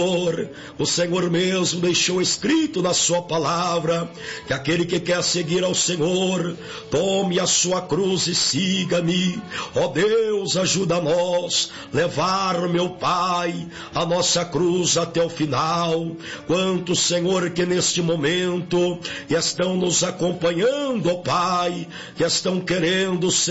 O Senhor mesmo deixou escrito na sua palavra que aquele que quer seguir ao Senhor, tome a sua cruz e siga-me. Ó Deus, ajuda nós, levar, meu Pai, a nossa cruz até o final. Quantos, Senhor, que neste momento estão nos acompanhando, ó Pai, que estão querendo